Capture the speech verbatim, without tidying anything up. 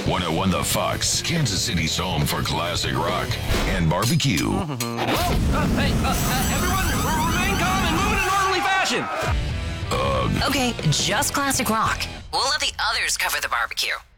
one oh one The Fox, Kansas City's home for classic rock and barbecue. Whoa! Uh, hey, uh, uh, everyone, r- remain calm and move in an orderly fashion. Ugh. Okay, just classic rock. We'll let the others cover the barbecue.